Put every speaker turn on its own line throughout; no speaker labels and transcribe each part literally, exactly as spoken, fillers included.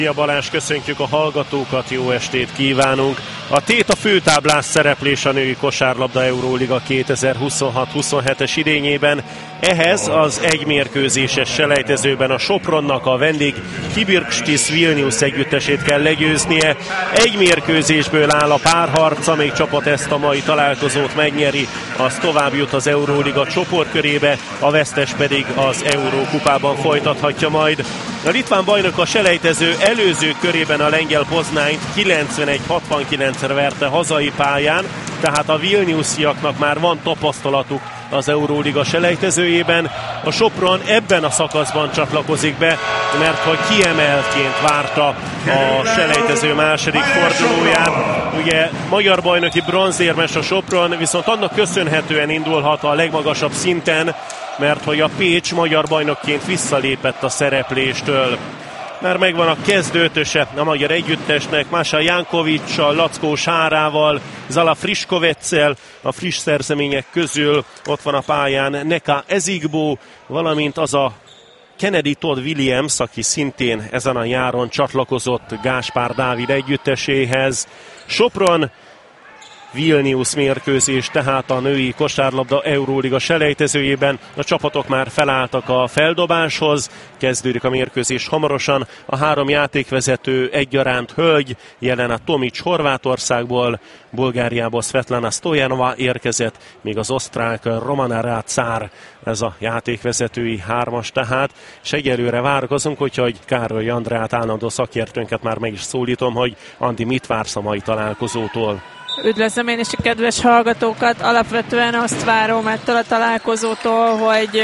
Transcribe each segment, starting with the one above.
Szia Balázs, köszöntjük a hallgatókat, jó estét kívánunk! A tét a főtáblás szereplés a női kosárlabda Euróliga kétezer-huszonhat huszonhetes idényében. Ehhez az egymérkőzéses selejtezőben a Sopronnak a vendég Kibirkštis Vilnius együttesét kell legyőznie. Egy mérkőzésből áll a párharc, amelyik csapat ezt a mai találkozót megnyeri, az tovább jut az Euróliga csoportkörébe, a vesztes pedig az Eurókupában folytathatja majd. A litván bajnok a selejtező előző körében a lengyel Poznányt kilencvenegy hatvankilencre verte hazai pályán, tehát a vilniusiaknak már van tapasztalatuk az Euróliga selejtezőjében. A Sopron ebben a szakaszban csatlakozik be, mert hogy kiemeltként várta a selejtező második fordulóját. Ugye magyar bajnoki bronzérmes a Sopron, viszont annak köszönhetően indulhat a legmagasabb szinten, mert hogy a Pécs magyar bajnokként visszalépett a szerepléstől. Már megvan a kezdőtöse a magyar együttesnek, Mása Jankovics-sal, Lackó Sárával, Zala Friškoveccel, a friss szerzemények közül ott van a pályán Neka Ezigbo, valamint az a Kennedy Todd Williams, aki szintén ezen a nyáron csatlakozott Gáspár Dávid együtteséhez. Sopron Vilnius mérkőzés, tehát a női kosárlabda Euróliga selejtezőjében. A csapatok már felálltak a feldobáshoz, kezdődik a mérkőzés hamarosan. A három játékvezető egyaránt hölgy, jelen a Tomics Horvátországból, Bulgáriából Svetlana Stojanova érkezett, még az osztrák Romana Rácár, ez a játékvezetői hármas tehát, és egyelőre várkozunk, úgyhogy Károly Andrát, állandó szakértőnket már meg is szólítom, hogy Andi, mit vársz a mai találkozótól?
Üdvözlöm én is a kedves hallgatókat. Alapvetően azt várom ettől a találkozótól, hogy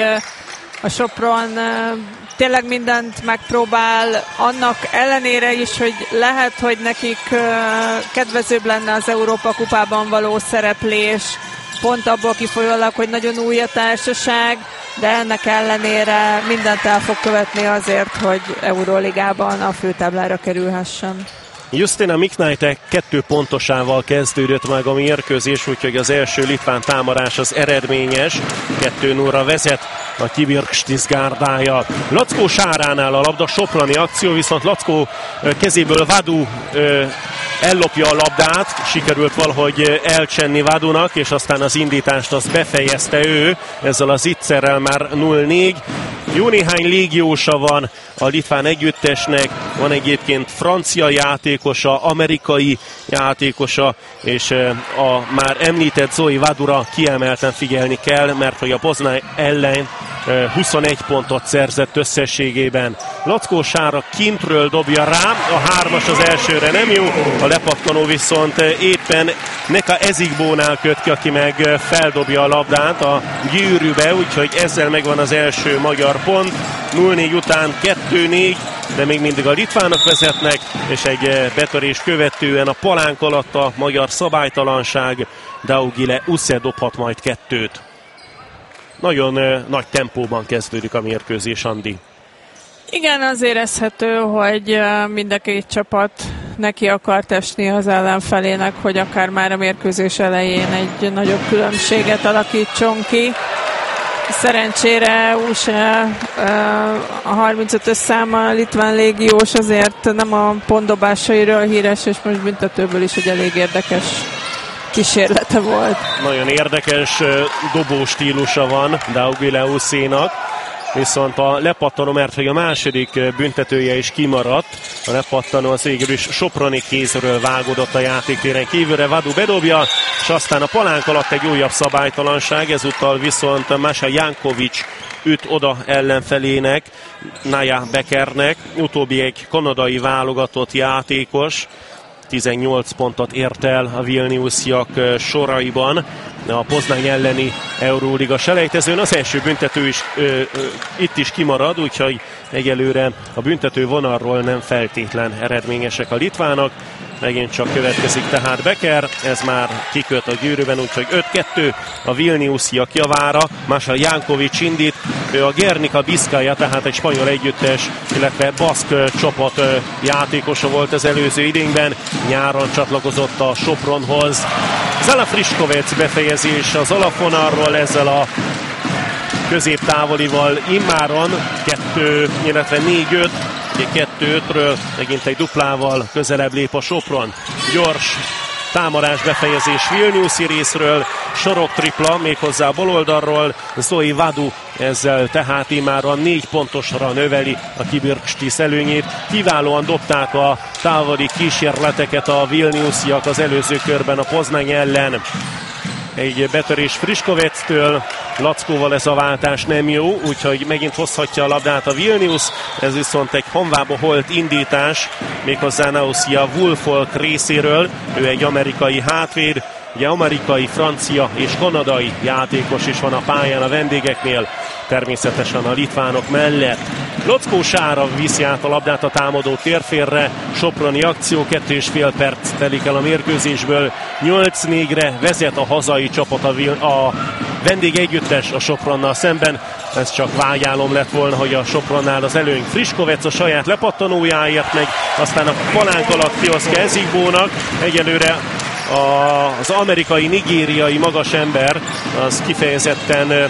a Sopron tényleg mindent megpróbál, annak ellenére is, hogy lehet, hogy nekik kedvezőbb lenne az Európa kupában való szereplés, pont abból kifolyólag, hogy nagyon új a társaság, de ennek ellenére mindent el fog követni azért, hogy Euróligában a főtáblára kerülhessen.
Justina Miknajte kettő pontosával kezdődött meg a mérkőzés, úgyhogy az első litván támadás az eredményes. kettő nullra vezet a Kibirkštis gárdája. Lackó Sáránál a labda, soproni akció, viszont Lackó kezéből Vadu ellopja a labdát, sikerült valahogy elcsenni Vadunak, és aztán az indítást azt befejezte ő, ezzel az ittszerrel már nulla négy. Jó néhány légiósa van a litván együttesnek, van egyébként francia játékosa, amerikai játékosa, és a már említett Zoe Vadura kiemelten figyelni kell, mert hogy a Poznań ellen huszonegy pontot szerzett összességében. Lackó Sára kintről dobja rá, a hármas az elsőre nem jó, a lepattanó viszont éppen Neka Ezigbónál köt ki, aki meg feldobja a labdát a gyűrűbe, úgyhogy ezzel megvan az első magyar pont. nulla négy után kettő négy, de még mindig a litvánok vezetnek, és egy betörés követően a palánk alatt a magyar szabálytalanság, Daugile Use dobhat majd kettőt. Nagyon uh, nagy tempóban kezdődik a mérkőzés, Andi.
Igen, az érezhető, hogy uh, mind a két csapat neki akart esni az ellenfelének, hogy akár már a mérkőzés elején egy nagyobb különbséget alakítson ki. Szerencsére Use uh, a harmincötös száma litván légiós, azért nem a pontdobásairól híres, és most büntetőből is egy elég érdekes kísérlete volt.
Nagyon érdekes dobó stílusa van Daugile Use-nak, viszont a lepattanó, mert hogy a második büntetője is kimaradt, a lepattanó az végül is soproni kézről vágódott a játéktéren kívülre, Vadu bedobja, és aztán a palánk alatt egy újabb szabálytalanság, ezúttal viszont Mása Jankovics üt oda ellenfelének, Naja Bekernek, utóbbi egy kanadai válogatott játékos, tizennyolc pontot ért el a vilniusiak soraiban a Poznań elleni Euróliga selejtezőn. Az első büntető is ö, ö, itt is kimarad, úgyhogy egyelőre a büntető vonalról nem feltétlen eredményesek a litvánok. Megint csak következik tehát Becker, ez már kiköt a gyűrűben, úgyhogy öt kettő a vilniusiak javára. Mása Jankovics indít, ő a Gernika Biszkaja, tehát egy spanyol együttes, illetve baszk csapat játékosa volt az előző idényben, nyáron csatlakozott a Sopronhoz. Zala Friškovec befejezés az alapvonalról, ezzel a középtávolival immáron kettő, illetve négy öt, kettő kettő ötről megint egy duplával közelebb lép a Sopron. Gyors támadás befejezés Vilniuszi részről, sorok tripla, méghozzá a baloldalról, Zoe Vadu ezzel tehát immáron négy pontosra növeli a Kibirkstisz előnyét. Kiválóan dobták a távoli kísérleteket a vilniusziak az előző körben a Poznań ellen. Egy betörés Friškovectől, Lackóval ez a váltás nem jó, úgyhogy megint hozhatja a labdát a Vilnius, ez viszont egy honvába holt indítás, méghozzá Nausia Woolfolk részéről, ő egy amerikai hátvéd, ugye amerikai, francia és kanadai játékos is van a pályán a vendégeknél, természetesen a litvánok mellett. Lockó Sára viszi át a labdát a támadó térfélre, soproni akció, kettő és fél perc telik el a mérkőzésből, nyolc négyre vezet a hazai csapat, a, a vendég együttes a Sopronnal szemben. Ez csak vágyálom lett volna, hogy a Sopronnál az előny. Friškovec a saját lepattanójáért megy, aztán a palánk alatt kiosztja Ezigbónak, egyelőre az amerikai-nigériai magas ember az kifejezetten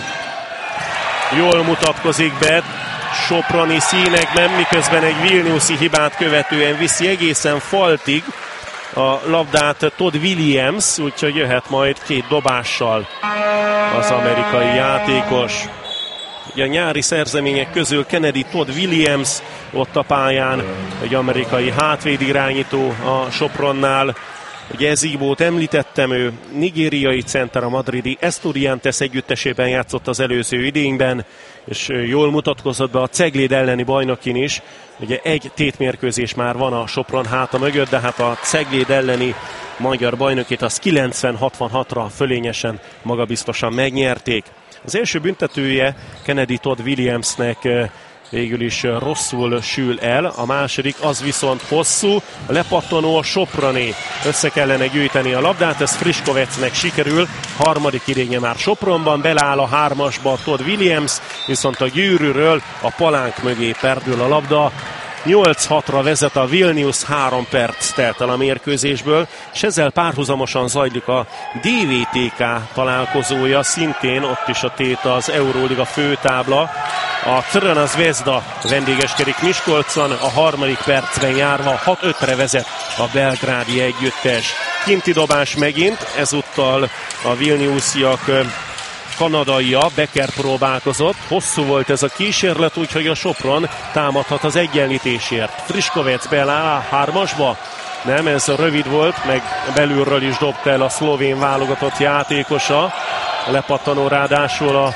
jól mutatkozik be soproni színekben, miközben egy vilniuszi hibát követően viszi egészen faltig a labdát Todd Williams, úgyhogy jöhet majd két dobással az amerikai játékos. Ugye a nyári szerzemények közül Kennedy Todd Williams ott a pályán, egy amerikai hátvéd irányító a Sopronnál. Ugye Ezigbót említettem, ő nigériai center, a madridi Estudiantes együttesében játszott az előző idényben, és jól mutatkozott be a Cegléd elleni bajnokin is. Ugye egy tétmérkőzés már van a Sopron háta mögött, de hát a Cegléd elleni magyar bajnokét az kilencven hatvanhatra fölényesen, magabiztosan megnyerték. Az első büntetője Kennedy Todd Williamsnek végül is rosszul sül el, a második az viszont hosszú, a lepattanó a Soproné. Össze kellene gyűjteni a labdát, ez Friškovecnek sikerül, harmadik idénye már Sopronban, beleáll a hármasba Todd Williams, viszont a gyűrűről a palánk mögé perdül a labda. nyolc hatra vezet a Vilnius, három perc telt el a mérkőzésből, és ezzel párhuzamosan zajlik a dé vé té ká találkozója, szintén ott is a tét az Euróliga főtábla. A Crvena Zvezda vendégeskedik Miskolcon, a harmadik percben járva hat ötre vezet a belgrádi együttes. Kinti dobás megint, ezúttal a vilniusiak kanadaia, Becker próbálkozott, hosszú volt ez a kísérlet, úgyhogy a Sopron támadhat az egyenlítésért. Friškovec beáll a hármasba, nem, ez rövid volt, meg belülről is dobta el a szlovén válogatott játékosa. A lepattanó ráadásul a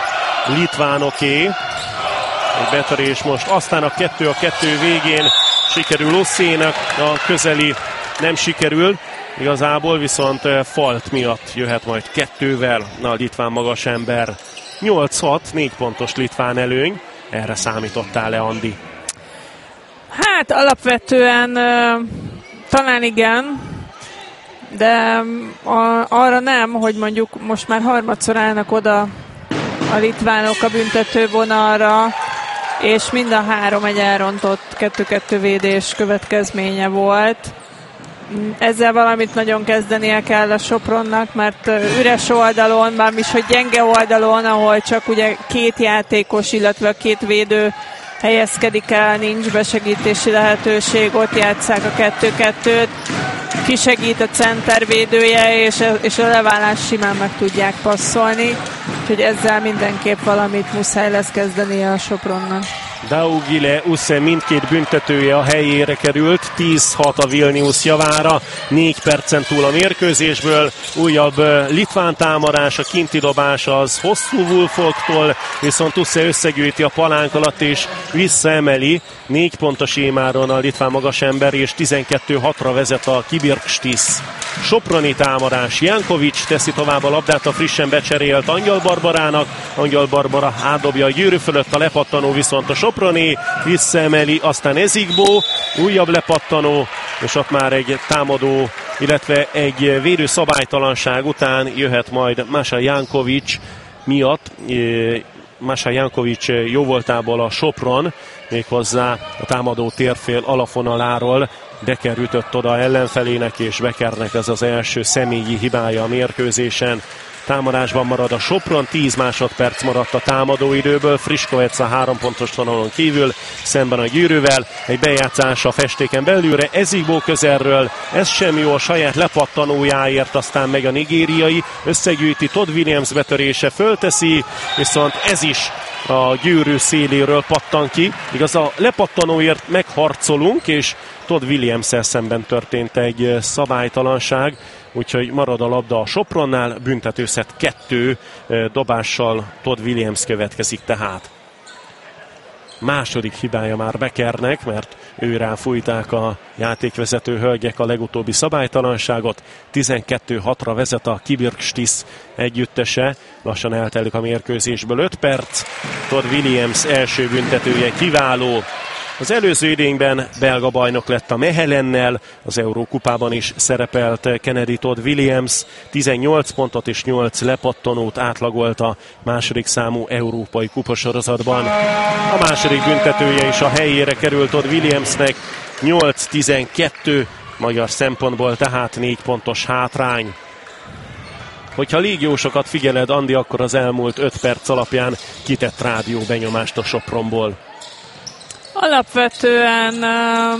litvánoké. Egy betörés most, aztán a kettő a kettő végén sikerül Oszénak, a közeli nem sikerül. Igazából viszont falt miatt jöhet majd kettővel a litván magas ember. nyolc hat, négy pontos litván előny. Erre számítottál-e, Andi?
Hát alapvetően talán igen, de arra nem, hogy mondjuk most már harmadszor állnak oda a litvánok a büntetővonalra, és mind a három egy elrontott kettő-kettő védés következménye volt. Ezzel valamit nagyon kezdenie kell a Sopronnak, mert üres oldalon, mármint hogy gyenge oldalon, ahol csak ugye két játékos, illetve két védő helyezkedik el, nincs besegítési lehetőség, ott játsszák a kettő-kettőt, kisegít a center védője, és, és a leválás simán meg tudják passzolni, úgyhogy ezzel mindenképp valamit muszáj lesz kezdenie a Sopronnak.
Daugile Usse mindkét büntetője a helyére került, tíz hat a Vilnius javára, négy percen túl a mérkőzésből, újabb litván támadás, a kinti dobás az hosszú Woolfolktól, viszont Usse összegyűjti a palánk alatt és visszaemeli, négy pontos émáron a litván magasember, és tizenkettő hatra vezet a Kibirkstisz. Soproni támadás, Jankovics teszi tovább a labdát a frissen becserélt Angyal Barbarának, Angyal Barbara átdobja a gyűrű fölött, a lepattanó viszont a Soproni, visszaemeli, aztán Ezigbó, újabb lepattanó, és ott már egy támadó, illetve egy védő szabálytalanság után jöhet majd Masa Jankovics miatt, Masa Jankovics jóvoltából a Sopron, méghozzá a támadó térfél alafonaláról. Becker ütött oda ellenfelének, és Beckernek ez az első személyi hibája a mérkőzésen. Támadásban marad a Sopron, tíz másodperc maradt a támadóidőből, Friškovec a három pontos vonalon kívül, szemben a Győrűvel, egy bejátszás a festéken belülre, Ezigbo közelről, ez sem jó, a saját lepattanójáért, aztán meg a nigériai, összegyűjti, Todd Williams betörése fölteszi, viszont ez is a Győrű széléről pattan ki, igaz a lepattanóért megharcolunk, és Todd Williams-szel szemben történt egy szabálytalanság, úgyhogy marad a labda a Sopronnál, büntetőszett kettő dobással Todd Williams következik tehát. Második hibája már Beckernek, mert őrá fújták a játékvezető hölgyek a legutóbbi szabálytalanságot. tizenkettő hatra vezet a Kibirkstisz együttese, lassan eltelik a mérkőzésből öt perc. Todd Williams első büntetője kiváló. Az előző idényben belga bajnok lett a Mechelennel, az Eurókupában is szerepelt Kennedy Todd Williams, tizennyolc pontot és nyolc lepattanót átlagolt a második számú európai kupasorozatban. A második büntetője is a helyére került Todd Williamsnek, nyolc tizenkettő magyar szempontból, tehát négy pontos hátrány. Hogyha légiósokat figyeled, Andi, akkor az elmúlt öt perc alapján kitett rádió benyomást a Sopronból?
Alapvetően uh,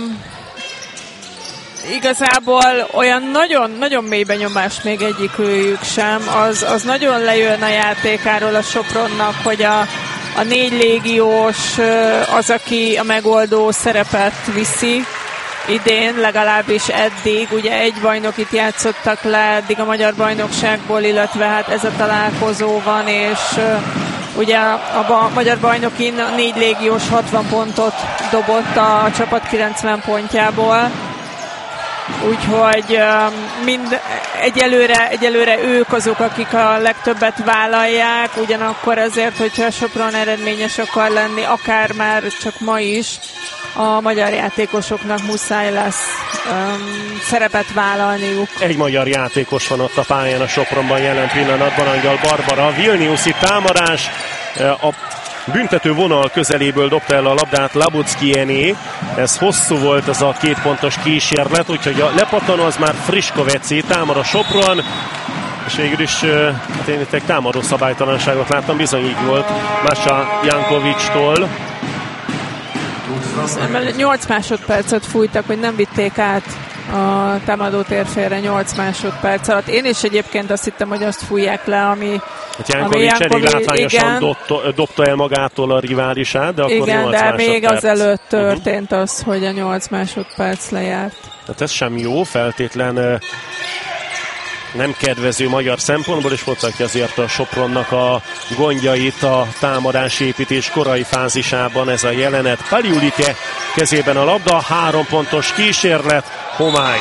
igazából olyan nagyon-nagyon mély benyomás még egyikőjük sem. Az, az nagyon lejön a játékáról a Sopronnak, hogy a, a négy légiós uh, az, aki a megoldó szerepet viszi. Idén legalábbis eddig, ugye egy bajnokit játszottak le eddig a magyar bajnokságból, illetve hát ez a találkozó van, és uh, ugye a, a magyar bajnokin a négy légiós hatvan pontot dobott a, a csapat kilencven pontjából. Úgyhogy mind, egyelőre, egyelőre ők azok, akik a legtöbbet vállalják, ugyanakkor azért, hogyha a Sopron eredményes akar lenni, akár már csak ma is, a magyar játékosoknak muszáj lesz um, szerepet vállalniuk.
Egy magyar játékos van ott a pályán a Sopronban jelen pillanatban, Angyal Barbara. Vilniuszi támadás, a büntető vonal közeléből dobta el a labdát Labuckiené. Ez hosszú volt, ez a két pontos kísérlet, úgyhogy a lepattanó az már Friškovecé, támad a Sopron. És végül is hát én itt egy támadó szabálytalanságot láttam, bizony így volt Masa Jankovics-tól.
nyolc másodpercet fújtak, hogy nem vitték át a támadó térfélre nyolc másodperc alatt. Én is egyébként azt hittem, hogy azt fújják le, ami...
Hát Jankovics elég látványosan dobta, dobta el magától a riválisát, de akkor
igen,
nyolc
de
másodperc.
még azelőtt történt uh-huh. az, hogy a nyolc másodperc lejárt.
Tehát ez sem jó, feltétlen nem kedvező magyar szempontból, és mutatja azért a Sopronnak a gondjait a támadásépítés korai fázisában ez a jelenet. Paliulite kezében a labda, három pontos kísérlet, homály.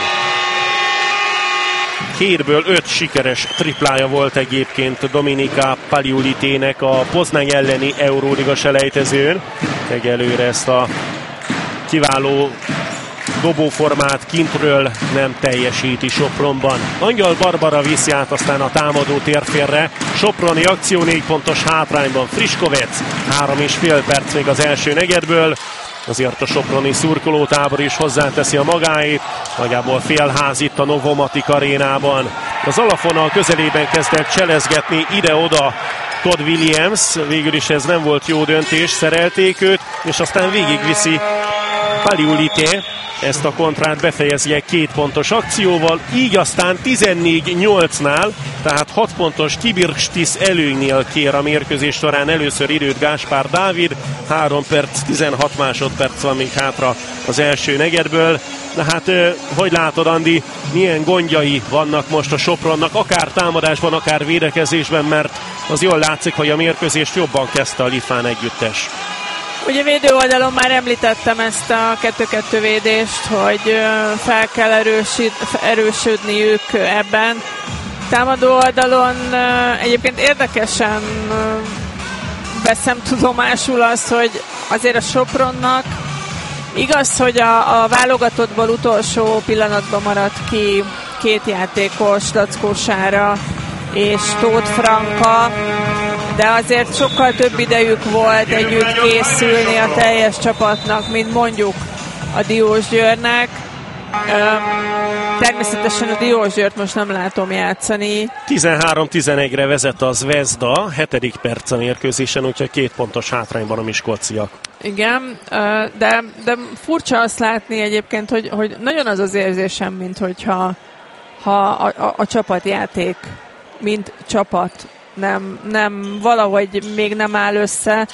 Hétből öt sikeres triplája volt egyébként Dominika Paliulitének a Poznań elleni Euróliga selejtezőn. Egyelőre ezt a kiváló dobóformát kintről nem teljesíti Sopronban. Angyal Barbara viszi át aztán a támadó térfélre. Soproni akció négy pontos hátrányban. Friškovec, három és fél perc még az első negyedből. Azért a soproni szurkolótábor is hozzáteszi a magáét. Nagyjából félház itt a Novomatic arénában. Az alafonal közelében kezdett cselezgetni ide-oda Todd Williams. Végül is ez nem volt jó döntés, szerelték őt, és aztán végigviszi Paliulite. Ezt a kontrát befejezi egy két pontos akcióval, így aztán tizennégy nyolcnál, tehát hat pontos Kibirkstisz előnynél kér a mérkőzés során először időt Gáspár Dávid, három perc, tizenhat másodperc van még hátra az első negyedből. De hát, hogy látod, Andi, milyen gondjai vannak most a Sopronnak, akár támadásban, akár védekezésben, mert az jól látszik, hogy a mérkőzést jobban kezdte a litván együttes.
Ugye védő oldalon már említettem ezt a kettő-kettő védést, hogy fel kell erősít, erősödniük ebben. Támadó oldalon egyébként érdekesen veszem tudomásul azt, hogy azért a Sopronnak igaz, hogy a, a válogatottból utolsó pillanatban maradt ki két játékos, Lackó Sára és Tóth Franka, de azért sokkal több idejük volt együtt készülni a teljes csapatnak, mint mondjuk a Diósgyőrnek. Természetesen a Diósgyőrt most nem látom játszani.
tizenhárom tizenegyre vezet a Zvezda, hetedik perc a mérkőzésen, úgyhogy két pontos hátrányban a miskolciak.
Igen, de, de furcsa azt látni egyébként, hogy, hogy nagyon az az érzésem, mint hogyha ha a, a, a csapatjáték, mint csapat nem, nem, valahogy még nem áll össze.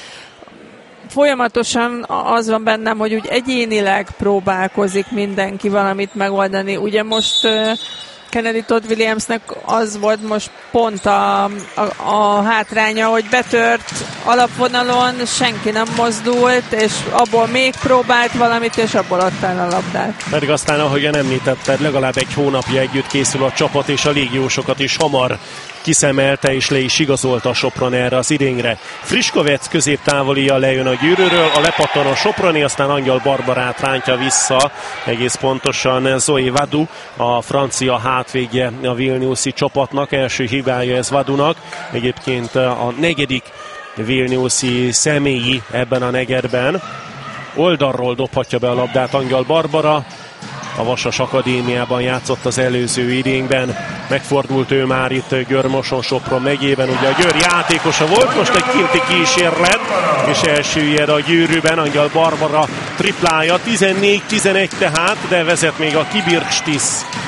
Folyamatosan az van bennem, hogy úgy egyénileg próbálkozik mindenki valamit megoldani. Ugye most uh, Kennedy Todd Williamsnek az volt most pont a, a, a hátránya, hogy betört alapvonalon, senki nem mozdult, és abból még próbált valamit, és abból adta el a labdát.
Pedig aztán, ahogyan említetted, legalább egy hónapja együtt készül a csapat, és a légiósokat is hamar kiszemelte és le is igazolta a Sopron erre az idényre. Friškovec középtávolia lejön a Győrről, a lepattanó Soproni, aztán Angyal Barbarát rántja vissza, egész pontosan Zoe Vadu, a francia hátvédje a vilniuszi csapatnak, első hibája ez Vadunak, egyébként a negyedik vilniuszi személyi ebben a negyedben. Oldalról dobhatja be a labdát Angyal Barbara, a Vasas Akadémiában játszott az előző idényben, megfordult ő már itt Győr-Moson Sopron megyében, ugye a Győr játékosa volt, most egy kinti kísérlet, és elsüllyed a gyűrűben, Angyal Barbara triplája, tizennégy tizenegy tehát, de vezet még a Kibirkštis.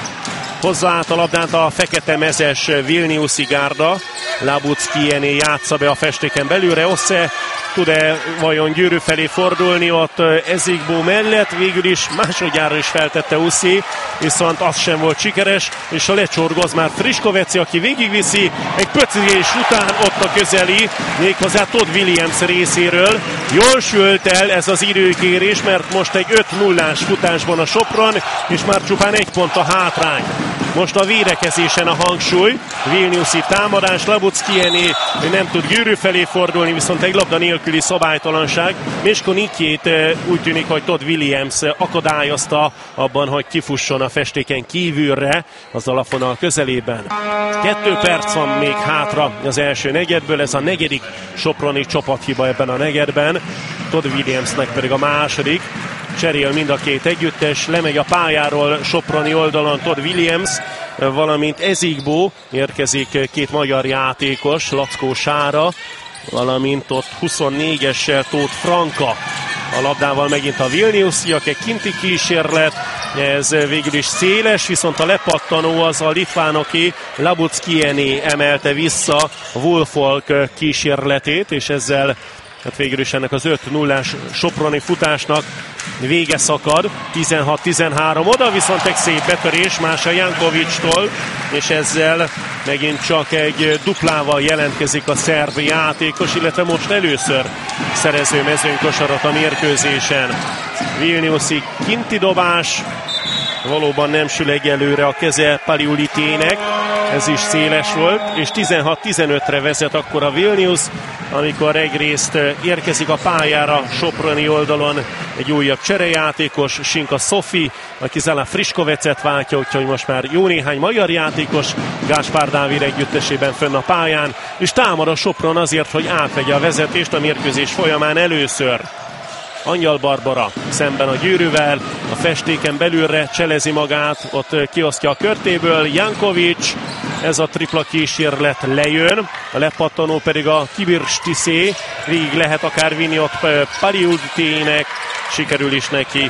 Hozzá át a labdát a fekete-mezes vilniuszi gárda, Labuckiené játsza be a festéken belőle, Osse tud-e vajon Győrű felé fordulni, ott Ezikbó mellett, végül is másodjára is feltette Uszi, viszont az sem volt sikeres, és a lecsorgoz már Friškovec, aki végigviszi, egy pöcigés után ott a közeli, méghozzá Todd Williams részéről. Jól sült el ez az időkérés, mert most egy öt nullás futásban a Sopron, és már csupán egy pont a hátrány. Most a védekezésen a hangsúly, vilniuszi támadás, Labuckiené nem tud Győrű felé fordulni, viszont egy labda nélküli szabálytalanság. Miško Nikét úgy tűnik, hogy Todd Williams akadályozta abban, hogy kifusson a festéken kívülre az alapvonal közelében. Kettő perc van még hátra az első negyedből, ez a negyedik soproni csapathiba ebben a negyedben, Todd Williamsnek pedig a második. Cserél mind a két együttes, lemegy a pályáról Soproni oldalon Todd Williams, valamint Ezikbó, érkezik két magyar játékos, Lackó Sára, valamint ott huszonnégyessel Tóth Franka. A labdával megint a vilniusiak, egy kinti kísérlet, ez végül is széles, viszont a lepattanó az a litvánoké, Labuckiené emelte vissza Wolfolk kísérletét, és ezzel hát végül is ennek az öt nullás soproni futásnak vége szakad. tizenhat tizenhárom oda, viszont egy szép betörés Mása Jankovicstól, és ezzel megint csak egy duplával jelentkezik a szerb játékos, illetve most először szerező mezőnykosarat a mérkőzésen. Vilniuszi kinti dobás, valóban nem sül egyelőre a keze Paliulitének, ez is széles volt, és tizenhat tizenötre vezet akkor a Vilnius, amikor egyrészt érkezik a pályára Soproni oldalon egy újabb cserejátékos, Sinka Sofi, aki Zala Friškovecet váltja, úgyhogy most már jó néhány magyar játékos Gáspár Dávid együttesében fönn a pályán, és támad a Sopron azért, hogy átvegye a vezetést a mérkőzés folyamán először. Angyal Barbara szemben a Győrűvel, a festéken belülre cselezi magát, ott kiosztja a körtéből, Jankovics, ez a tripla kísérlet lejön, a lepattanó pedig a Kibirkštisé, végig lehet akár vinni ott Paliulitének, sikerül is neki.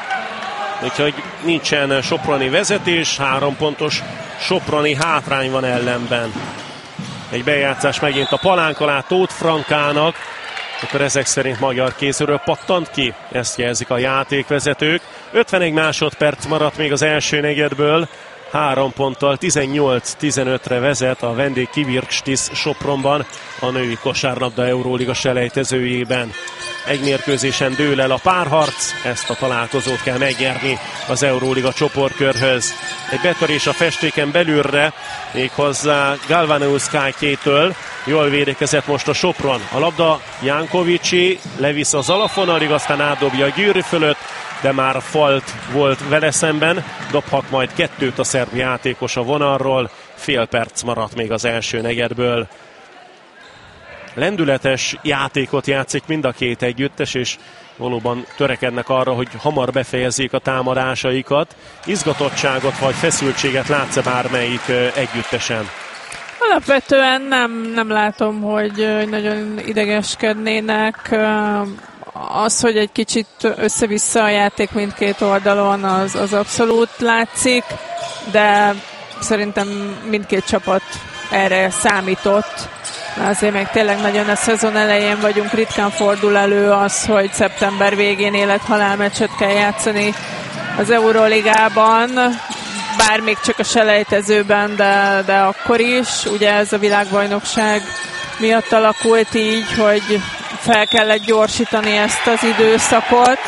Úgyhogy nincsen soproni vezetés, három pontos soproni hátrány van ellenben. Egy bejátszás megint a palánk alá Tóth Frankának, akkor ezek szerint magyar kézről pattant ki, ezt jelzik a játékvezetők. ötvenegy másodperc maradt még az első negyedből, három ponttal tizennyolc tizenötre vezet a vendég Kibirkštis Sopronban a női kosárlabda Euróliga selejtezőjében. Egy mérkőzésen dől el a párharc, ezt a találkozót kell megnyerni az Euróliga csoportkörhöz. Egy betörés a festéken belülre, méghozzá Galvaneuszkájtól. Jól védekezett most a Sopron. A labda Jankovicsi levisz az alapvonalig, aztán átdobja a Győrű fölött, de már falt volt vele szemben. Dobhat majd kettőt a szerb játékos a vonalról. Fél perc maradt még az első negyedből. lendületes játékot játszik mind a két együttes, és valóban törekednek arra, hogy hamar befejezzék a támadásaikat. Izgatottságot vagy feszültséget látsz-e bármelyik együttesen?
Alapvetően nem, nem látom, hogy nagyon idegeskednének. Az, hogy egy kicsit össze-vissza a játék mindkét oldalon, az, az abszolút látszik, de szerintem mindkét csapat erre számított. Azért még tényleg nagyon a szezon elején vagyunk, ritkán fordul elő az, hogy szeptember végén élet-halál meccset kell játszani az Euróligában, bár még csak a selejtezőben, de, de akkor is. Ugye ez a világbajnokság miatt alakult így, hogy fel kellett gyorsítani ezt az időszakot.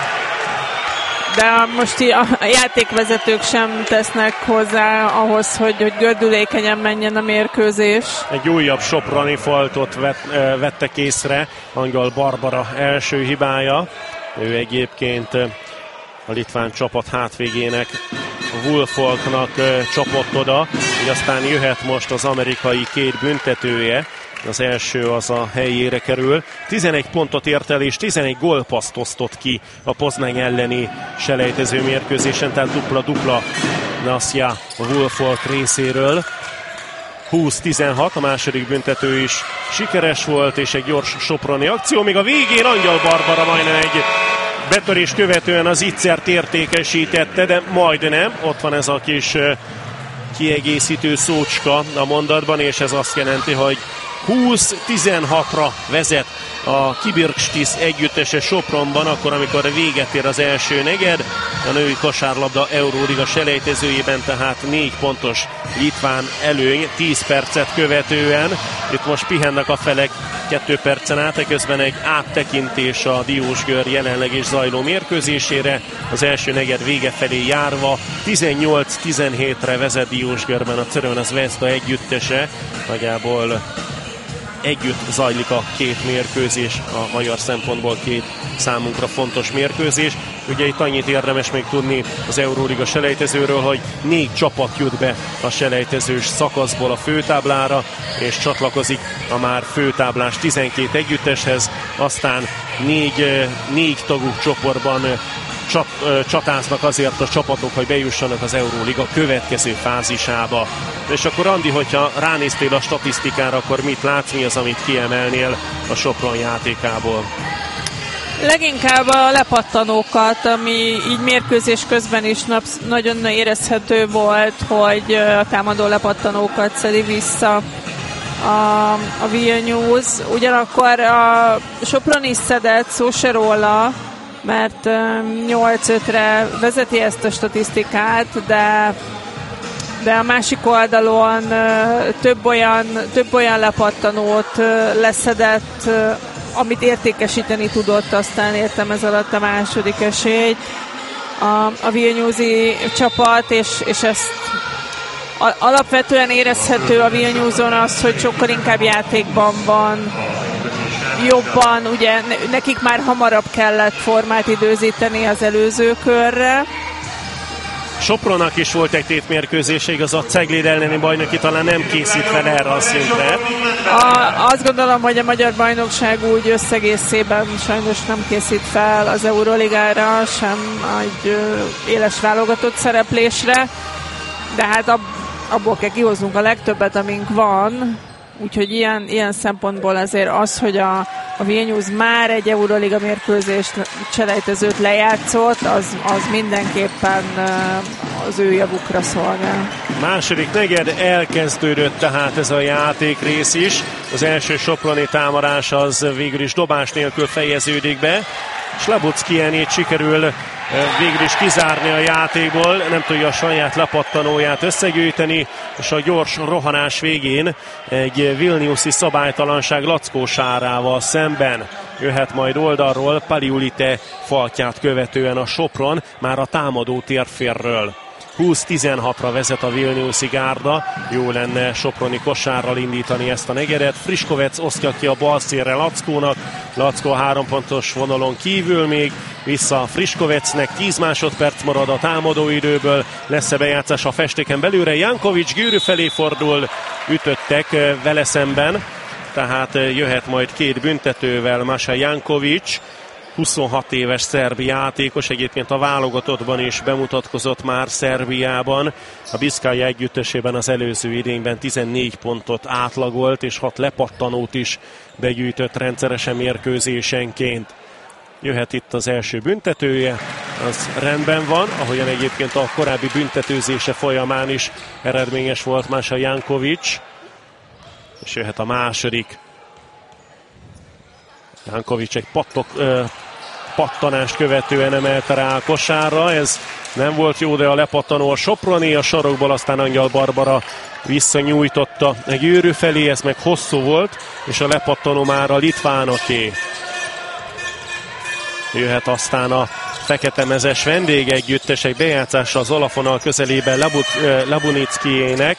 De most a játékvezetők sem tesznek hozzá ahhoz, hogy, hogy gördülékenyen menjen a mérkőzés.
Egy újabb soproni foltot vet, vettek észre, Angyal Barbara első hibája. Ő egyébként a litván csapat hátvégének, a Wolfolknak csapott oda, így aztán jöhet most az amerikai két büntetője. Az első az a helyére kerül. tizenegy pontot ért el, és tizenegy gólpasszt osztott ki a Poznań elleni selejtező mérkőzésen, tehát dupla-dupla Nasja a Wolfolk részéről. húsz tizenhat, a második büntető is sikeres volt, és egy gyors soproni akció. Még a végén Angyal Barbara majdnem egy betörés követően az ittszert értékesítette, de majdnem. Ott van ez a kis kiegészítő szócska a mondatban, és ez azt jelenti, hogy húsz tizenhatra vezet a Kibirkštis együttese Sopronban, akkor, amikor véget ér az első negyed. A női kosárlabda Euróliga selejtezőjében tehát négy pontos litván előny tíz percet követően. Itt most pihennek a felek kettő percen át, közben egy áttekintés a Diósgör jelenleg is zajló mérkőzésére. Az első negyed vége felé járva tizennyolc tizenhétre vezet Diósgörben a Crvena Zvezda együttese. Nagyjából együtt zajlik a két mérkőzés, a magyar szempontból két számunkra fontos mérkőzés. Ugye itt annyit érdemes még tudni az Euróliga selejtezőről, hogy négy csapat jut be a selejtezős szakaszból a főtáblára, és csatlakozik a már főtáblás tizenkét együtteshez, aztán négy, négy tagú csoportban Csat, csatáznak azért a csapatok, hogy bejussanak az Euróliga következő fázisába. És akkor Andi, hogyha ránéztél a statisztikára, akkor mit látsz, mi az, amit kiemelnél a Sopron játékából?
Leginkább a lepattanókat, ami így mérkőzés közben is nagyon érezhető volt, hogy a támadó lepattanókat szedi vissza a, a Vilnius. Ugyanakkor a Sopron is szedett, szó se róla, mert nyolc ötre vezeti ezt a statisztikát, de, de a másik oldalon több olyan, több olyan lepattanót leszedett, amit értékesíteni tudott, aztán értem ez alatt a második esélyt a, a Vilniusi csapat, és, és ezt alapvetően érezhető a Vilniuson az, hogy sokkal inkább játékban van, jobban, ugye nekik már hamarabb kellett formát időzíteni az előző körre.
Sopronnak is volt egy tétmérkőzése, igaz, a Cegléd elleni bajnoki talán nem készít fel erre a szintre.
A, azt gondolom, hogy a magyar bajnokság úgy összegészében sajnos nem készít fel az Euroligára, sem egy ö, éles válogatott szereplésre, de hát ab, abból kell kihoznunk a legtöbbet, amink van. Úgyhogy ilyen, ilyen szempontból azért az, hogy a, a Vilnius már egy Euroliga mérkőzést, selejtezőt lejátszott, az, az mindenképpen az ő javukra szolgál.
Második negyed elkezdődött tehát ez a játékrész is. Az első soproni támadás az végül is dobás nélkül fejeződik be. Slabockienét sikerül végül is kizárni a játékból, nem tudja a saját lepattanóját összegyűjteni, és a gyors rohanás végén egy vilniusi szabálytalanság Lackó Sárával szemben jöhet majd oldalról, Paliulite faltját követően a Sopron már a támadó térférről. húsz tizenhatra vezet a Vilniusi gárda, jó lenne soproni kosárral indítani ezt a negyedet. Friškovec osztja ki a bal szélre Lackónak, Lackó három pontos vonalon kívül még, vissza Friškovecnek, tíz másodperc marad a támadóidőből, lesz-e bejátszás a festéken belőle, Jankovics Győrű felé fordul, ütöttek vele szemben, tehát jöhet majd két büntetővel Masa Janković, huszonhat éves szerb játékos, egyébként a válogatottban is bemutatkozott már Szerbiában. A Biszkája együttesében az előző idényben tizennégy pontot átlagolt, és hat lepattanót is begyűjtött rendszeresen mérkőzésenként. Jöhet itt az első büntetője, az rendben van, ahogyan egyébként a korábbi büntetőzése folyamán is eredményes volt Masa Janković. És jöhet a második. Janković egy pattok, ö, pattanást követően emelte rá a kosárra, ez nem volt jó, de a lepattanó a Soproni, a sarokból aztán Angyal Barbara visszanyújtotta a Győrű felé, ez meg hosszú volt, és a lepattanó már a litvánoké. Jöhet aztán a feketemezes vendégegyüttes, egy bejátszása az Olafonal közelében Labunickiének,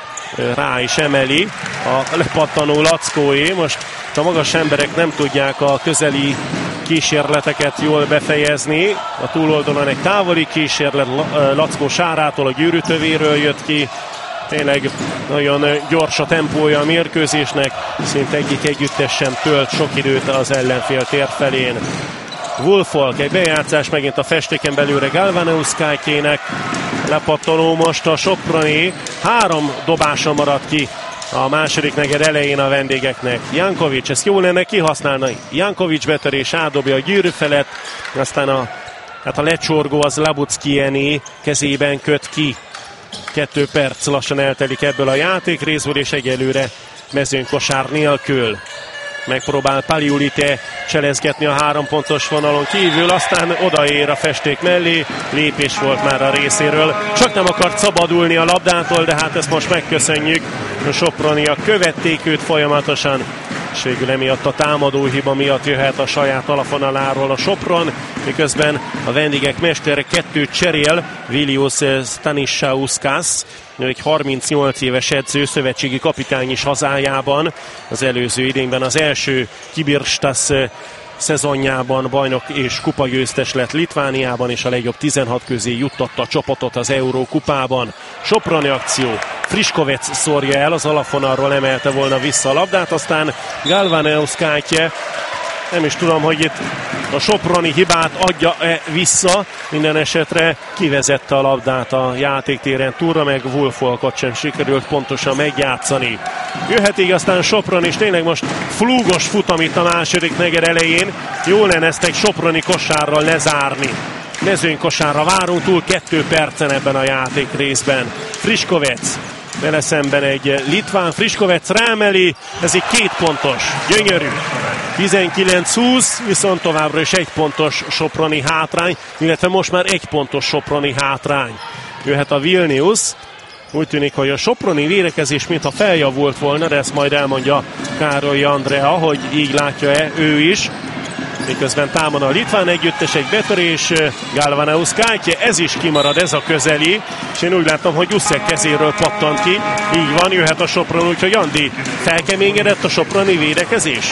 rá is emeli a lepattanó Lackóé. Most a magas emberek nem tudják a közeli kísérleteket jól befejezni. A túloldalon egy távoli kísérlet Lackó Sárától, a gyűrűtövéről jött ki. Tényleg nagyon gyors a tempója a mérkőzésnek, szinte egyik együttes sem tölt sok időt az ellenfél tér felén. Wolfolk, egy bejátszás megint a festéken belőle Galvaneuszkájkének. Lepattanó most a Soproni, három dobása maradt ki a második negyed elején a vendégeknek. Janković, ezt jól lenne kihasználni. Janković betörés, átdobja a Győrű felett, aztán a, hát a lecsorgó az Labuckiéné kezében köt ki. Kettő perc lassan eltelik ebből a játékrészből, és egyelőre mezőnykosár nélkül. Megpróbál Paliulite cselezgetni a három pontos vonalon kívül, aztán odaér a festék mellé, lépés volt már a részéről. Csak nem akart szabadulni a labdától, de hát ezt most megköszönjük. A Soproniak követték őt folyamatosan, és végül emiatt a támadó hiba miatt jöhet a saját alafonaláról a Sopron, miközben a vendégek mestere kettőt cserél, Vilius Stanishauskas, egy harmincnyolc éves edző, szövetségi kapitány is hazájában. Az előző idényben az első Kibirstas szezonjában bajnok és kupagyőztes lett Litvániában, és a legjobb tizenhat közé juttatta a csapatot az Eurókupában. Soproni akció. Friškovec szórja el, az alapvonalról emelte volna vissza a labdát, aztán Galvaneuszkájke, nem is tudom, hogy itt a soproni hibát adja-e vissza, minden esetre kivezette a labdát a játéktéren túlra, meg Wolfolkot sem sikerült pontosan megjátszani. Jöhet így aztán Sopron, és tényleg most flúgos futam itt a második negyed elején. Jó lenne ezt egy soproni kosárral lezárni. Mezőnykosárra várunk, túl kettő percen ebben a játék részben. Friškovec, vele szemben egy litván, Friškovec rámeli, ez egy két pontos, gyönyörű. tizenkilenc húsz, viszont továbbra is egy pontos soproni hátrány, illetve most már egy pontos soproni hátrány. Jöhet a Vilnius, úgy tűnik, hogy a soproni védekezés mintha feljavult volna, de ezt majd elmondja Károly Andrea, hogy így látja-e ő is. Miközben támad a litván együttes, egy betörés, Galvaneuszkájke, ez is kimarad, ez a közeli, és én úgy látom, hogy Jusszek kezéről pattant ki, így van, jöhet a Sopron, úgyhogy Andi, felkeményedett a soproni védekezés?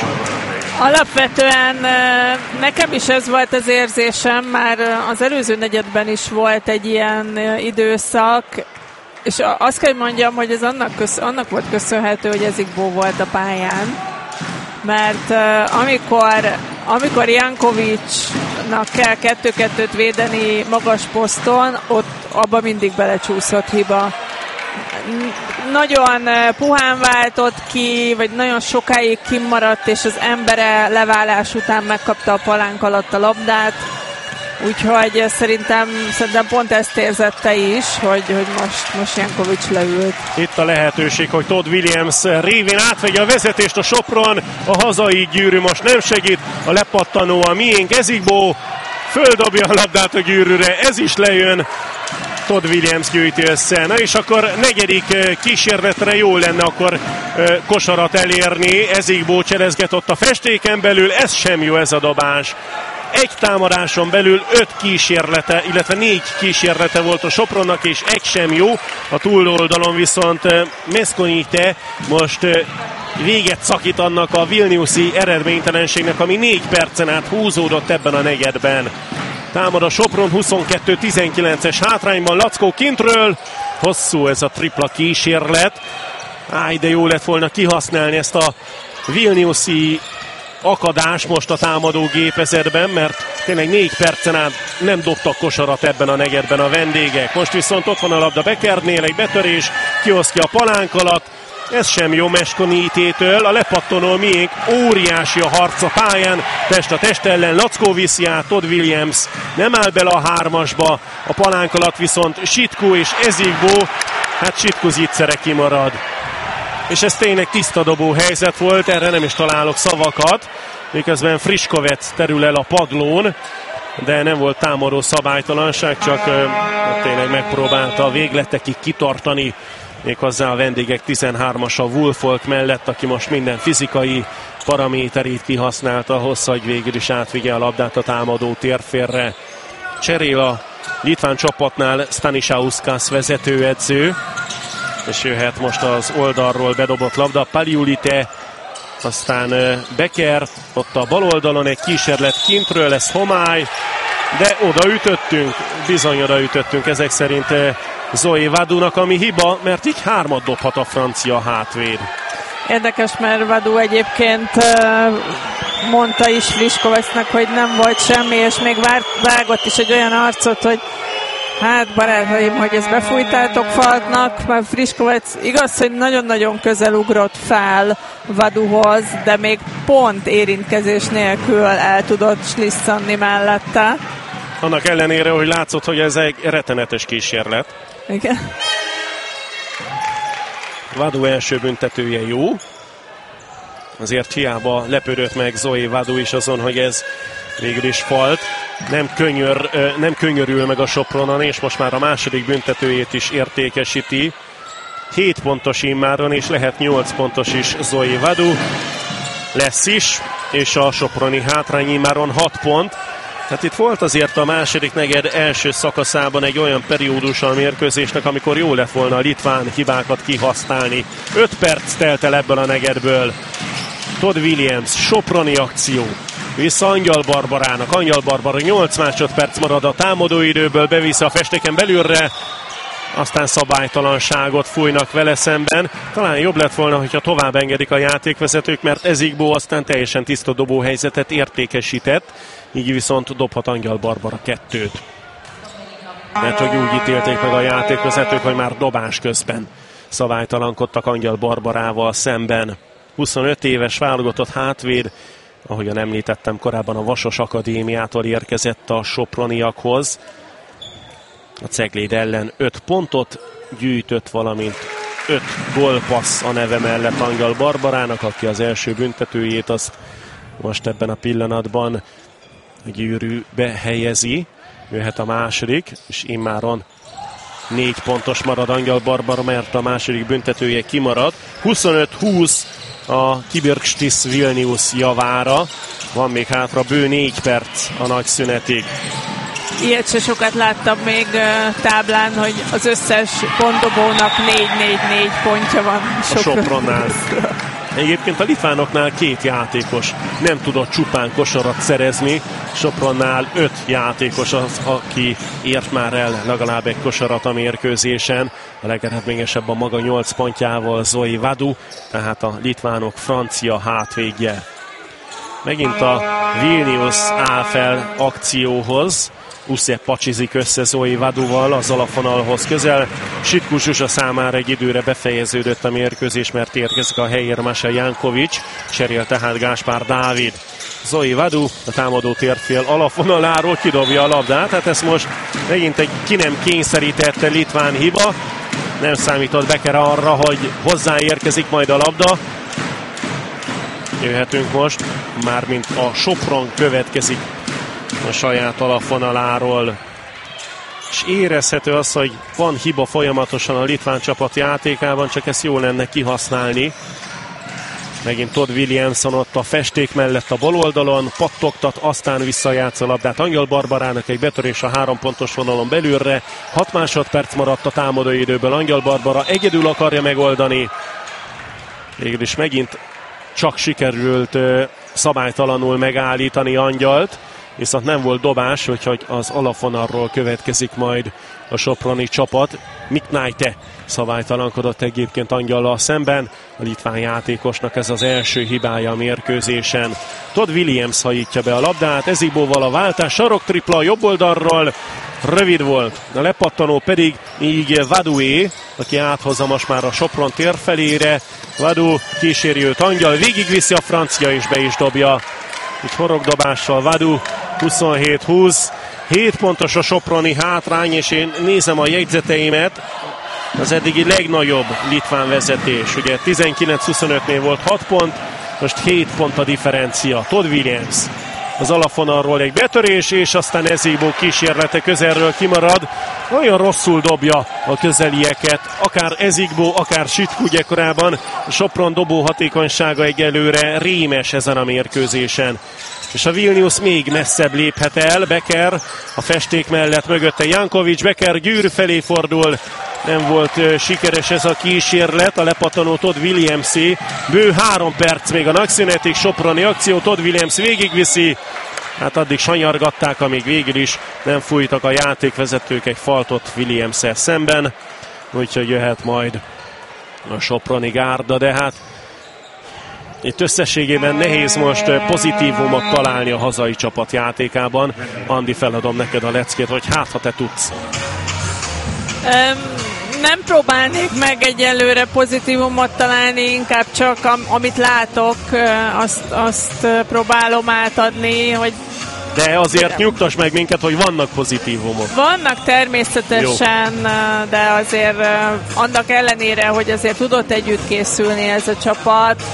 Alapvetően nekem is ez volt az érzésem, már az előző negyedben is volt egy ilyen időszak, és azt kell mondjam, hogy ez annak, kösz, annak volt köszönhető, hogy Ezikbó volt a pályán, mert uh, amikor, amikor Jankovićnak kell kettő-kettőt védeni magas poszton, ott abba mindig belecsúszott hiba. Nagyon uh, puhán váltott ki, vagy nagyon sokáig kimaradt, és az embere leválás után megkapta a palánk alatt a labdát. Úgyhogy szerintem, szerintem pont ezt érzette is, hogy, hogy most, most Janković leült.
Itt a lehetőség, hogy Todd Williams révén átvegye a vezetést a Sopron. A hazai Gyűrű most nem segít, a lepattanó a miénk, Ezikbó földobja a labdát a Gyűrűre, ez is lejön. Todd Williams gyűjti össze. Na és akkor negyedik kísérletre jó lenne akkor kosarat elérni. Ezikbó cselezget ott a festéken belül, ez sem jó, ez a dobás. Egy támadáson belül öt kísérlete, illetve négy kísérlete volt a Sopronnak, és egy sem jó. A túloldalon viszont Meskonite most véget szakít annak a vilniuszi eredménytelenségnek, ami négy percen át húzódott ebben a negyedben. Támad a Sopron huszonkettő tizenkilences hátrányban, Lackó kintről. Hosszú ez a tripla kísérlet. Áj, de jó lett volna kihasználni ezt a vilniuszi akadás most a támadó gépezetben, mert tényleg négy percen át nem dobtak kosarat ebben a negyedben a vendégek. Most viszont ott van a labda Bekernél, egy betörés, kiosztja a palánk alatt. Ez sem jó Meskonitétől, a lepattonó miénk, óriási a harc a pályán, test a test ellen, Lackó viszi át, Todd Williams nem áll bele a hármasba, a palánk alatt viszont Sitku és Ezigbo, hát Sitku zicsere kimarad. És ez tényleg tiszta dobó helyzet volt, erre nem is találok szavakat, miközben Friškovec terül el a padlón, de nem volt támadó szabálytalanság, csak hát tényleg megpróbálta a végletekig kitartani, méghozzá a vendégek tizenhármasa Wolfolk mellett, aki most minden fizikai paraméterét kihasználta ahhoz, hogy végül is átvigye a labdát a támadó térfélre. Cserél a litván csapatnál Stanišauskas vezetőedző, és jöhet most az oldalról bedobott labda. Paliulite, aztán Becker, ott a bal oldalon egy kísérlet kintről, lesz homály, de odaütöttünk, bizony odaütöttünk ezek szerint Zoe Vadunak, ami hiba, mert így hármat dobhat a francia hátvéd.
Érdekes, mert Vadu egyébként mondta is Friškovecnek, hogy nem volt semmi, és még vágott is egy olyan arcot, hogy hát barátaim, hogy ezt befújtátok Falknak, mert Friškovec igaz, hogy nagyon-nagyon közel ugrott fel Vaduhoz, de még pont érintkezés nélkül el tudott slisszanni mellette.
Annak ellenére, hogy látszott, hogy ez egy rettenetes kísérlet.
Igen.
Vadu első büntetője jó. Azért hiába lepődött meg Zoe Vadu is azon, hogy ez végül is falt. Nem, könyör, nem könyörül meg a Sopronon, és most már a második büntetőjét is értékesíti. hét pontos immáron, és lehet nyolc pontos is Zoe Vadu. Lesz is, és a soproni hátrány immáron hat pont. Hát itt volt azért a második negyed első szakaszában egy olyan periódus a mérkőzésnek, amikor jó lett volna a litván hibákat kihasználni. öt perc telt el ebből a negyedből. Todd Williams, soproni akció. Vissza Angyal Barbarának. Angyal Barbara nyolc másodperc marad a támadóidőből, beviszi a festéken belülre. Aztán szabálytalanságot fújnak vele szemben. Talán jobb lett volna, hogyha tovább engedik a játékvezetők, mert Ezigbo aztán teljesen tiszta dobóhelyzetet értékesített. Így viszont dobhat Angyal Barbara kettőt. Mert hogy úgy ítélték meg a játékvezetők, hogy már dobás közben szabálytalankodtak Angyal Barbarával szemben. huszonöt éves válogatott hátvéd, ahogyan említettem korábban, a Vasas Akadémiától érkezett a soproniakhoz. A Cegléd ellen öt pontot gyűjtött, valamint öt gólpassz a neve mellett Angyal Barbarának, aki az első büntetőjét azt most ebben a pillanatban gyűrűbe helyezi. Jöhet a második, és immáron négy pontos marad Angyal Barbara, mert a második büntetője kimarad. huszonöt húsz a Kibirkštis Vilnius javára. Van még hátra bő négy perc a nagy szünetig.
Ilyet se sokat láttam még táblán, hogy az összes pontdobónak négy négy négy pontja van.
A Sopronnál. Egyébként a litvánoknál két játékos nem tudott csupán kosarat szerezni, Sopronnál öt játékos az, aki ért már el legalább egy kosarat a mérkőzésen. A legeredményesebb a maga nyolc pontjával Zoe Vadu, tehát a litvánok francia hátvédje. Megint a Vilnius áll fel akcióhoz. Uszep pacsizik össze Zoe Vaduval az alafonalhoz közel. Sitku Zsuzsa számára egy időre befejeződött a mérkőzés, mert érkezik a helyér Masa Jankovics. Cserél tehát Gáspár Dávid. Zoe Vadu a támadó térfél alafonaláról kidobja a labdát. Hát ez most megint egy ki nem kényszerített litván hiba. Nem számított Becker arra, hogy hozzáérkezik majd a labda. Jöhetünk most, mármint a Sopron következik a saját alafonaláról. És érezhető az, hogy van hiba folyamatosan a litván csapat játékában, csak ezt jó lenne kihasználni. Megint Todd Williamson ott a festék mellett a bal oldalon, pattogtat, aztán visszajátsz a labdát Angyal Barbarának, egy betörés a három pontos vonalon belülre. hat másodperc maradt a támadói időből, Angyal Barbara egyedül akarja megoldani. Végül is megint csak sikerült szabálytalanul megállítani Angyalt, viszont nem volt dobás, úgyhogy az alafonalról következik majd a soproni csapat. Miknaite szabálytalankodott egyébként Angyallal szemben. A litván játékosnak ez az első hibája a mérkőzésen. Todd Williams hajítja be a labdát, Ezibóval a váltás, sarok tripla a jobb oldalról, rövid volt, a lepattanó pedig így Vadoué, aki áthozza most már a Sopron tér felére. Vadou kíséri őt Angyal, végigviszi a francia és be is dobja. Itt horogdobással Vadou, huszonhét húsz. hét pontos a soproni hátrány, és én nézem a jegyzeteimet, az eddigi legnagyobb litván vezetés. Ugye tizenkilenc huszonötnél volt hat pont, most hét pont a differencia. Todd Williams az alapvonalról egy betörés, és aztán Ezibó kísérlete közelről kimarad. Olyan rosszul dobja a közelieket, akár Ezibó, akár Sütku gyakorában. Sopron dobó hatékonysága egyelőre rémes ezen a mérkőzésen. És a Vilnius még messzebb léphet el. Becker a festék mellett mögötte Jankovics, Becker gyűrű felé fordul. Nem volt uh, sikeres ez a kísérlet, a lepattanó Todd Williamsé. Bő három perc még a nagyszünetig, soproni akció, Todd Williams végigviszi. Hát addig sanyargatták, amíg végül is nem fújtak a játékvezetők egy faltot Williams-el szemben. Úgyhogy jöhet majd a soproni gárda, de hát itt összességében nehéz most pozitívumot találni a hazai csapat játékában. Andi, feladom neked a leckét, hogy hát ha te tudsz.
Um, nem próbálnék meg egyelőre pozitívumot találni, inkább csak am, amit látok, azt, azt próbálom átadni, hogy
de azért nyugtass meg minket, hogy vannak pozitívumok.
Vannak természetesen, jó, de azért annak ellenére, hogy azért tudott együtt készülni ez a csapat,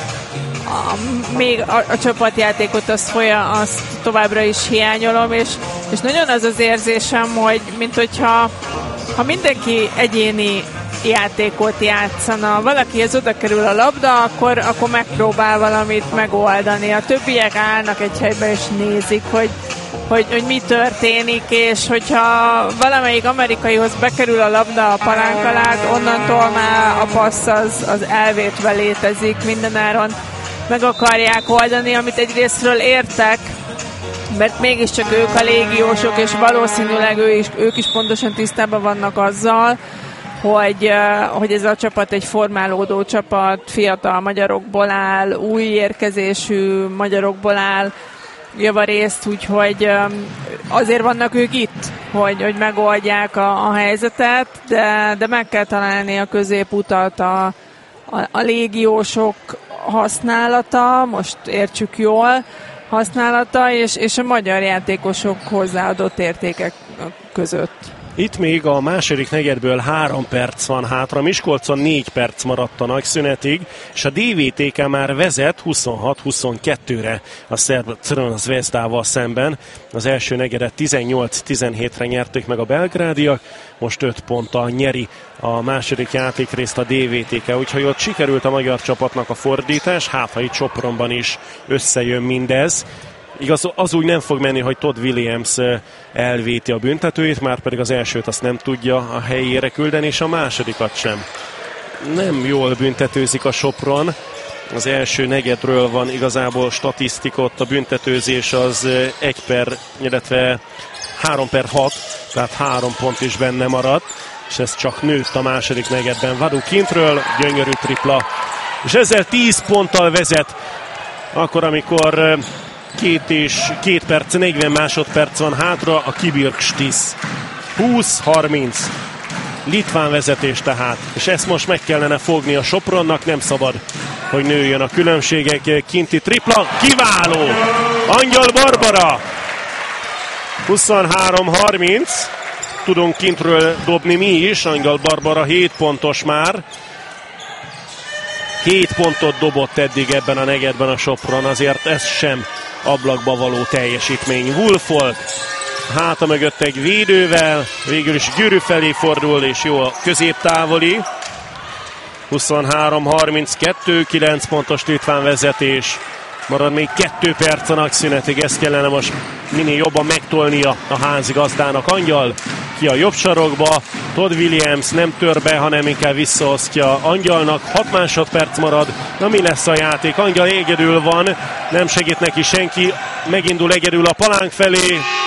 a, még a, a csapatjátékot azt, folya, azt továbbra is hiányolom, és, és nagyon az az érzésem, hogy mint hogyha ha mindenki egyéni játékot játszana, valakihez oda kerül a labda, akkor, akkor megpróbál valamit megoldani. A többiek állnak egy helyben és nézik, hogy, hogy, hogy mi történik, és hogyha valamelyik amerikaihoz bekerül a labda a palánk alá, onnantól már a passz az, az elvétve létezik, mindenáron meg akarják oldani, amit egyrésztről értek, mert mégiscsak ők a légiósok, és valószínűleg ő is, ők is pontosan tisztában vannak azzal, hogy, hogy ez a csapat egy formálódó csapat, fiatal magyarokból áll, új érkezésű magyarokból áll javarészt, úgyhogy azért vannak ők itt, hogy, hogy megoldják a, a helyzetet, de, de meg kell találni a középutat, a, a, a légiósok használata, most értsük jól, használata, és, és a magyar játékosok hozzáadott értékek között.
Itt még a második negyedből három perc van hátra, Miskolcon négy perc maradt a nagyszünetig, és a dé vé té ká már vezet huszonhat huszonkettőre a szerb Crvena Zvezdával szemben. Az első negyedet tizennyolc tizenhétre nyerték meg a belgrádiak, most öt ponttal nyeri a második játékrészt a dé vé té ká, úgyhogy ott sikerült a magyar csapatnak a fordítás, hát ha itt Sopronban is összejön mindez. Igaz, az úgy nem fog menni, hogy Todd Williams elvéti a büntetőjét, már pedig az elsőt azt nem tudja a helyére küldeni, és a másodikat sem. Nem jól büntetőzik a Sopron. Az első negyedről van igazából statisztika, ott a büntetőzés az egy per, illetve három per hat, tehát három pont is benne maradt, és ez csak nőtt a második negyedben. Vadou kintről, gyönyörű tripla, és ezzel tíz ponttal vezet, akkor amikor Két és két perc, negyven másodperc van hátra, a Kibirkštis. húsz harminc. Litván vezetés tehát. És ezt most meg kellene fogni a Sopronnak, nem szabad, hogy nőjön a különbségek. Kinti tripla, kiváló! Angyal Barbara! huszonhárom harminc. Tudunk kintről dobni mi is, Angyal Barbara hét pontos már. Hét pontot dobott eddig ebben a negyedben a Sopron, azért ez sem ablakba való teljesítmény. Wolfold háta mögött egy védővel, végül is Gyűrű felé fordul, és jó a középtávoli. huszonhárom harminckettő, kilenc pontos litván vezetés. Marad még kettő perc a nagyszünetig, ezt kellene most minél jobban megtolnia a házigazdának. Angyal ki a jobb sarokba, Todd Williams nem tör be, hanem inkább visszaosztja Angyalnak. hat másodperc marad, na mi lesz a játék? Angyal egyedül van, nem segít neki senki, megindul egyedül a palánk felé.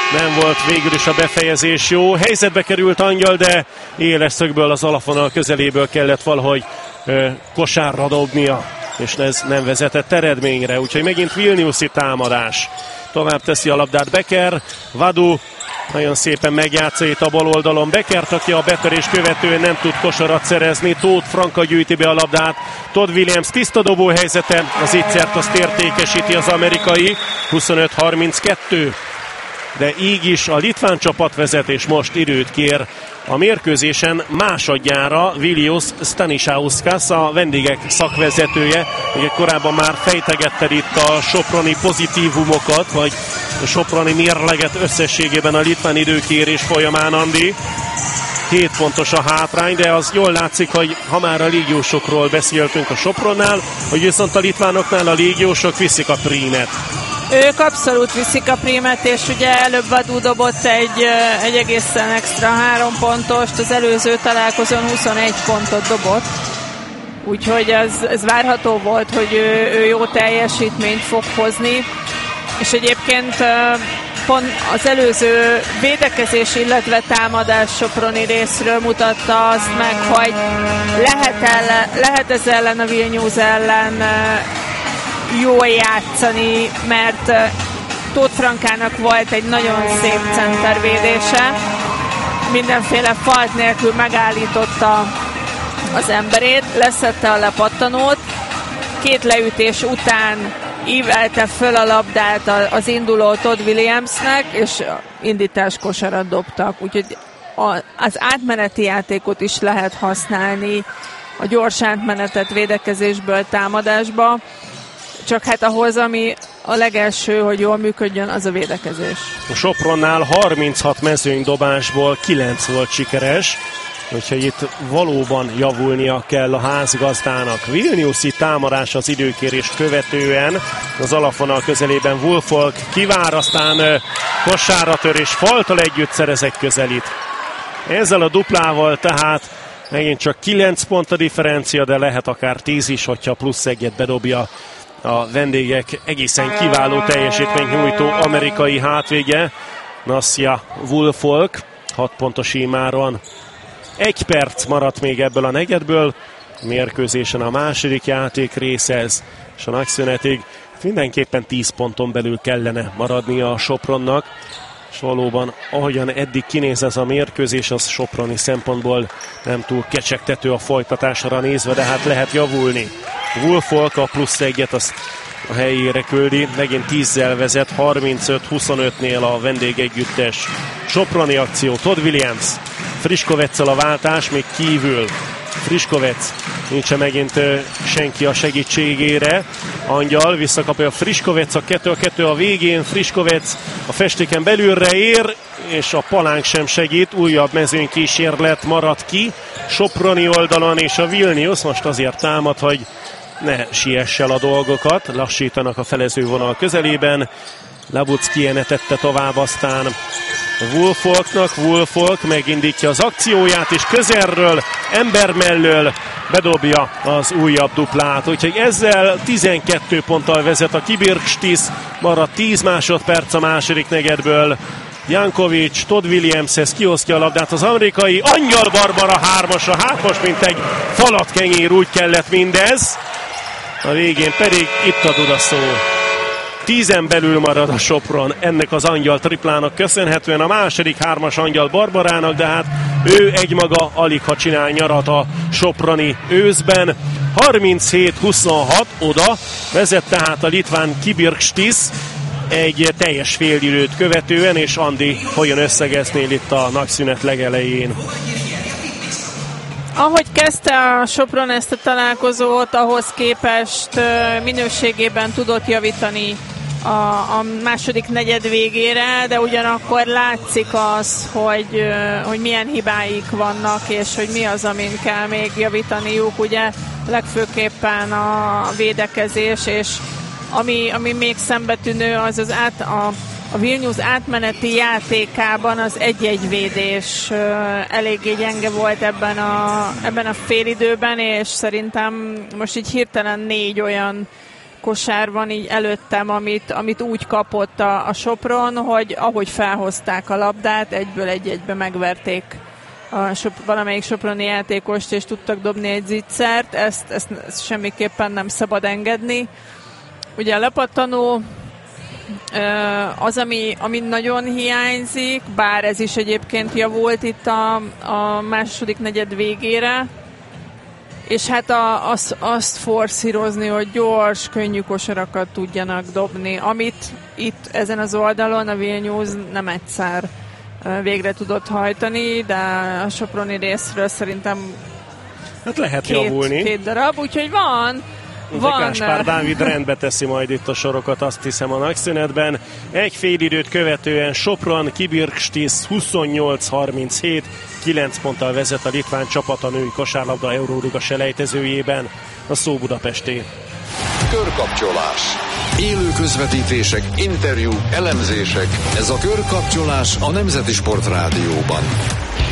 Nem volt végül is a befejezés jó. Helyzetbe került Angyal, de éles szögből az alapvonal közeléből kellett valahogy ö, kosárra dobnia, és ez nem vezetett eredményre. Úgyhogy megint Vilniuszi támadás. Tovább teszi a labdát Becker, Vadu nagyon szépen megjátsza itt a bal oldalon Beckert, aki a betörés követően nem tud kosarat szerezni. Tóth Franka gyűjti be a labdát. Todd Williams tiszta dobó helyzete, az ígyszert azt értékesíti az amerikai. huszonöt harminckettő. De így is a litván csapat vezet, és most időt kér a mérkőzésen másodjára Vilius Stanišauskas, a vendégek szakvezetője. Ugye korábban már fejtegetted itt a soproni pozitívumokat, vagy a soproni mérleget összességében a litván időkérés folyamán, Andi. Hét pontos a hátrány, de az jól látszik, hogy ha már a légiósokról beszéltünk a Sopronnál, hogy viszont a litvánoknál a légiósok viszik a prímet.
Ők abszolút viszik a prímet, és ugye előbb Vadu dobott egy, egy egészen extra három pontost, az előző találkozón huszonegy pontot dobott. Úgyhogy ez, ez várható volt, hogy ő, ő jó teljesítményt fog hozni. És egyébként pont az előző védekezés, illetve támadás soproni részről mutatta azt meg, hogy lehet, ellen, lehet ez ellen a Vilnius ellen jól játszani, mert Tóth Frankának volt egy nagyon szép centervédése, mindenféle falt nélkül megállította az emberét, leszette a lepattanót, két leütés után ívelte föl a labdát az induló Todd Williamsnek, és indítás kosarat dobtak, úgyhogy az átmeneti játékot is lehet használni, a gyors átmenetet védekezésből támadásba, csak hát ahhoz, ami a legelső, hogy jól működjön, az a védekezés.
A Sopronnál harminchat mezőnydobásból kilenc volt sikeres, úgyhogy itt valóban javulnia kell a házigazdának. Vilniuszi támadás az időkérés követően, az alapvonal közelében Wolfolk kivár, aztán kosárra tör és faltal együtt szerezek közelít. Ezzel a duplával tehát megint csak kilenc pont a differencia, de lehet akár tíz is, hogyha plusz egyet bedobja a vendégek egészen kiváló teljesítményt nyújtó amerikai hátvége, Nasja Wolfolk, hat pontos ímáron. Egy perc maradt még ebből a negyedből, mérkőzésen a második játék részhez, és a nagyszünetig mindenképpen tíz ponton belül kellene maradnia a Sopronnak, és valóban ahogyan eddig kinéz ez a mérkőzés, az soproni szempontból nem túl kecsegtető a folytatásra nézve, de hát lehet javulni. Wolfolk a plusz egyet azt a helyére küldi, megint tízzel vezet, harmincöt huszonötnél a vendégegyüttes soproni akció. Todd Williams, Friskoveccel a váltás, még kívül Friskovec, nincs megint senki a segítségére. Angyal visszakapja a Friskovec, a kettő a kettő a végén, Friskovec a festéken belülre ér, és a palánk sem segít, újabb mezőnykísérlet marad ki soproni oldalon, és a Vilnius most azért támad, hogy ne siess el a dolgokat, lassítanak a felezővonal közelében. Labucki tette tovább, aztán Wolfolknak, Wolfolk megindítja az akcióját, és közelről, ember mellől bedobja az újabb duplát. Úgyhogy ezzel tizenkét ponttal vezet a Kibirkštis, marad tíz másodperc a második negyedből. Jankovics, Todd Williamshez kiosztja a labdát az amerikai, Angyal Barbara hármasra, hát most mint egy falat kenyér, úgy kellett mindez. A végén pedig itt a dudaszó. Tízen belül marad a Sopron ennek az Angyal triplának köszönhetően, a második hármas Angyal Barbarának, de hát ő egymaga alig ha csinál nyarat a soproni őszben. harminchét huszonhat oda vezet tehát a litván Kibirkštis egy teljes félidőt követően, és Andi, hogyan összegeznél itt a nagyszünet legelején?
Ahogy kezdte a Sopron ezt a találkozót, ahhoz képest minőségében tudott javítani a, a második negyed végére, de ugyanakkor látszik az, hogy, hogy milyen hibáik vannak, és hogy mi az, amin kell még javítaniuk, ugye legfőképpen a védekezés, és ami, ami még szembetűnő, az az át, a, a Vilnius átmeneti játékában az egy-egy védés eléggé gyenge volt ebben a, ebben a félidőben, és szerintem most így hirtelen négy olyan kosár van így előttem, amit, amit úgy kapott a, a Sopron, hogy ahogy felhozták a labdát, egyből egy-egybe megverték a Sop- valamelyik soproni játékost, és tudtak dobni egy zicsert. Ezt, ezt, ezt semmiképpen nem szabad engedni. Ugye a lepattanó az, ami, ami nagyon hiányzik, bár ez is egyébként javult itt a, a második negyed végére, és hát a, az, azt forszírozni, hogy gyors, könnyű kosarakat tudjanak dobni, amit itt ezen az oldalon a Vilnius nem egyszer végre tudott hajtani, de a soproni részről szerintem
hát lehet
két,
javulni.
Két darab, úgyhogy van. Van.
Gáspár Dávid rendbe teszi majd itt a sorokat, azt hiszem, a nagyszünetben. Egy fél időt követően Sopron Kibirkštis huszonnyolc harminchét, kilenc ponttal vezet a litván csapat a női kosárlabda Euróliga selejtezőjében. A szó Budapesté.
Körkapcsolás. Élő közvetítések, interjúk, elemzések. Ez a Körkapcsolás a Nemzeti Sport Rádióban.